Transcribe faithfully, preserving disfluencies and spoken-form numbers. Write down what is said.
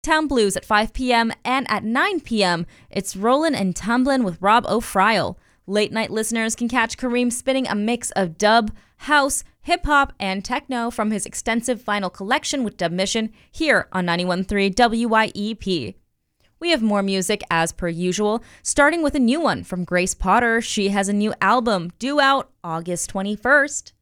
Town Blues at five p.m. and at nine p.m. it's Rollin' and Tumblin' with Rob O'Friel. Late night listeners can catch Kareem spinning a mix of dub, house, hip-hop, and techno from his extensive vinyl collection with Dub Mission here on ninety-one point three W Y E P. We have more music as per usual, starting with a new one from Grace Potter. She has a new album due out August twenty-first.